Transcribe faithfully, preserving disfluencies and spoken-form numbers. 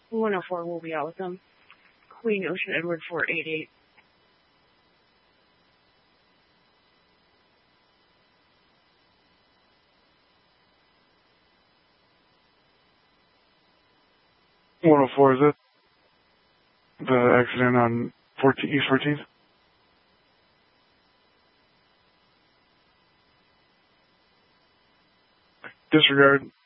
one oh four will be out with them. Queen Ocean Edward four eight eight. one oh four, is it? The accident on fourteen, East fourteenth? Disregard.